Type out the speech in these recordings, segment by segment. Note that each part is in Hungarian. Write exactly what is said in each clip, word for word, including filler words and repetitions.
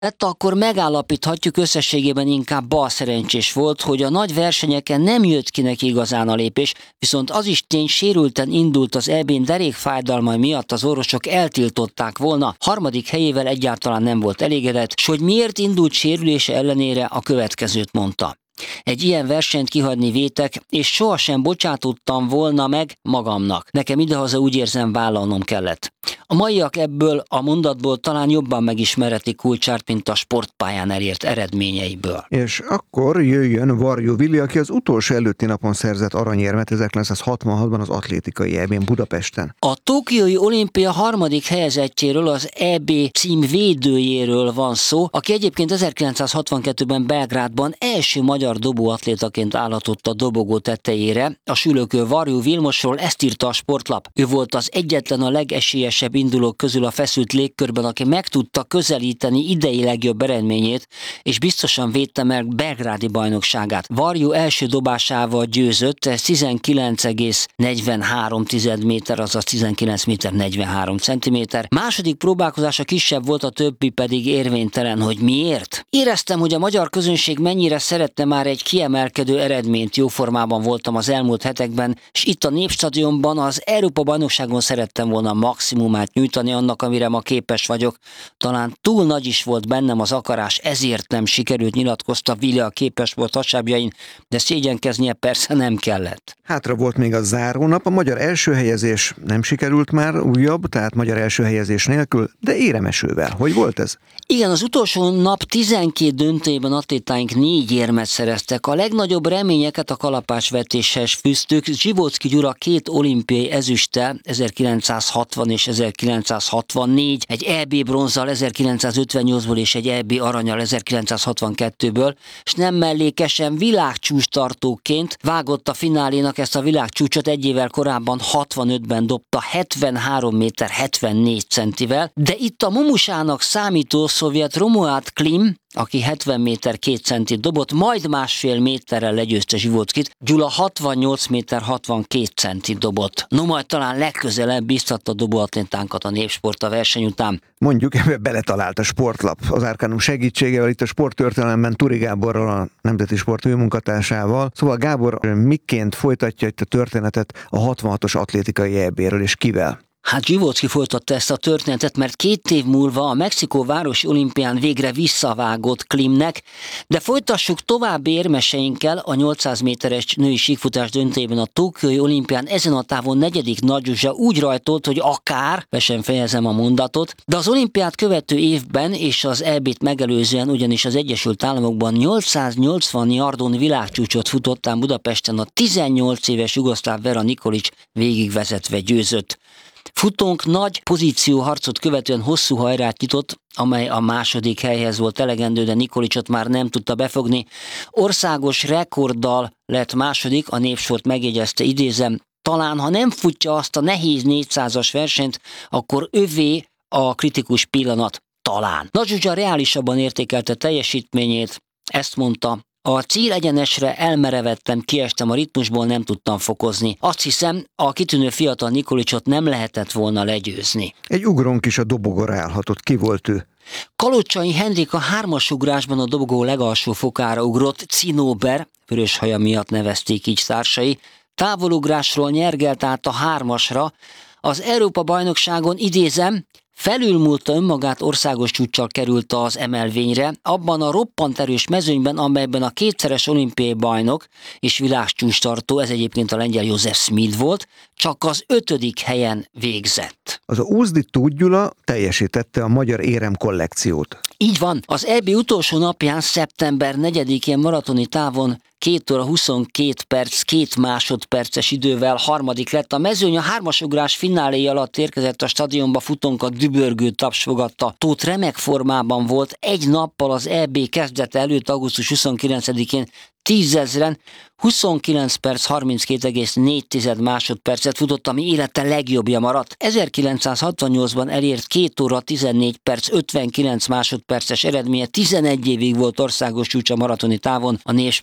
lett, akkor megállapíthatjuk, összességében inkább balszerencsés volt, hogy a nagy versenyeken nem jött ki neki igazán a lépés, viszont az is tény, sérülten indult az é bén, derékfájdalmai miatt az orvosok eltiltották volna, harmadik helyével egyáltalán nem volt elégedett, s hogy miért indult sérülése ellenére, a következőt mondta. Egy ilyen versenyt kihagyni vétek, és sohasem bocsátottam volna meg magamnak. Nekem idehaza úgy érzem, vállalnom kellett. A maiak ebből a mondatból talán jobban megismerhetik Kulcsárt, mint a sportpályán elért eredményeiből. És akkor jöjjön Varjú Vili, aki az utolsó előtti napon szerzett aranyérmet ezerkilencszázhatvanhatban az atlétikai é bén Budapesten. A tokiói olimpia harmadik helyezettjéről, az é bé cím védőjéről van szó, aki egyébként ezerkilencszázhatvankettőben Belgrádban első magyar dobóatlétaként állhatott a dobogó tetejére. A sülőkő Varjú Vilmosról ezt írta a Sportlap. Ő volt az egyetlen a legesélyesebb indulók közül a feszült légkörben, aki meg tudta közelíteni idei legjobb eredményét, és biztosan védte meg belgrádi bajnokságát. Varjú első dobásával győzött, ez tizenkilenc egész negyvenhárom méter, azaz tizenkilenc méter negyvenhárom centiméter. Második próbálkozása kisebb volt, a többi pedig érvénytelen. Hogy miért? Éreztem, hogy a magyar közönség mennyire szeretne már egy kiemelkedő eredményt, jó formában voltam az elmúlt hetekben, és itt a Népstadionban az Európa-bajnokságon szerettem volna maximumát nyújtani annak, amire ma képes vagyok. Talán túl nagy is volt bennem az akarás, ezért nem sikerült, nyilatkozta Vili a képes volt hasábjain, de szégyenkeznie persze nem kellett. Hátra volt még a zárónap, a magyar első helyezés nem sikerült már, újabb, tehát magyar első helyezés nélkül, de éremesővel. Hogy volt ez? Igen, az utolsó nap tizenkét döntőjében atlétáink négy érmet szereztek. A legnagyobb reményeket a kalapácsvetéshez fűztük. Zsivóczky Gyula két olimpiai ezüsttel, ezerkilencszázhatvan és ezerkilencszázhatvannégy, egy é bé bronzzal ezerkilencszázötvennyolcból és egy é bé aranyal ezerkilencszázhatvankettőből, és nem mellékesen világcsúcstartóként vágott a finálénak ezt a világcsúcsot, egy évvel korábban hatvanötben dobta hetvenhárom méter hetvennégy centivel, de itt a mumusának számító szovjet Romuald Klim, aki hetven méter két centit dobott, majd másfél méterrel legyőzte Zsivóczkyt, Gyula hatvannyolc méter hatvankét centit dobott. No, majd talán legközelebb biztatta dobóatlétánkat a Népsport a verseny után. Mondjuk ebbe beletalált a Sportlap. Az Arcanum segítségével, itt a sporttörténelemben Turi Gáborral, a Nemzeti Sport főmunkatársával. Szóval Gábor miként folytatja itt a történetet a hatvanhatos atlétikai é béről, és kivel? Hát Zsivóczky folytatta ezt a történetet, mert két év múlva a Mexikó városi olimpián végre visszavágott Klimnek, de folytassuk további érmeseinkkel. A nyolcszáz méteres női síkfutás döntőjében a tokiói olimpián ezen a távon negyedik Nagy Zsuzsa úgy rajtolt, hogy akár, be sem fejezem a mondatot, de az olimpiát követő évben és az é bét megelőzően ugyanis az Egyesült Államokban nyolcszáznyolcvan yardon világcsúcsot futottán Budapesten a tizennyolc éves jugoszláv Vera Nikolić végigvezetve győzött. Futónk nagy pozícióharcot követően hosszú hajrát nyitott, amely a második helyhez volt elegendő, de Nikolićot már nem tudta befogni. Országos rekorddal lett második, a Népsport megjegyezte, idézem, talán ha nem futja azt a nehéz négyszázas versenyt, akkor övé a kritikus pillanat. Talán. Nagy Zsuzsa reálisabban értékelte teljesítményét, ezt mondta, a célegyenesre elmerevettem, kiestem a ritmusból, nem tudtam fokozni. Azt hiszem, a kitűnő fiatal Nikolićot nem lehetett volna legyőzni. Egy ugrónk is a dobogóra állhatott. Ki volt ő? Kalocsai Henrik a hármasugrásban a dobogó legalsó fokára ugrott, Cinóber, vörös haja miatt nevezték így társai, távolugrásról nyergelt át a hármasra. Az Európa-bajnokságon, idézem, felülmúlta önmagát, országos csúccsal került az emelvényre, abban a roppant erős mezőnyben, amelyben a kétszeres olimpiai bajnok és világcsúcstartó, ez egyébként a lengyel József Schmid volt, csak az ötödik helyen végzett. Az a Úzdi Tóth Gyula teljesítette a magyar érem kollekciót. Így van, az é bé utolsó napján, szeptember negyedikén maratoni távon két óra huszonkét perc, két másodperces idővel harmadik lett. A mezőny a hármasugrás finálé alatt érkezett a stadionba, futónkat dübörgő taps fogadta. Tóth remek formában volt, egy nappal az é bé kezdete előtt, augusztus huszonkilencedikén tízezren huszonkilenc perc harminckét egész négy másodpercet futott, ami élete legjobbja maradt. ezerkilencszázhatvannyolcban elért két óra tizennégy perc ötvenkilenc másodperces eredménye, tizenegy évig volt országos csúcs a maratoni távon, a Népsport így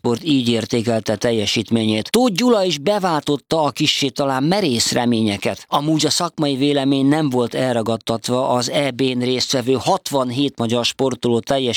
így értékelte teljesítményét. Tóth Gyula is beváltotta a kissé talán merész reményeket. Amúgy a szakmai vélemény nem volt elragadtatva az é bén résztvevő hatvanhét magyar sportoló teljes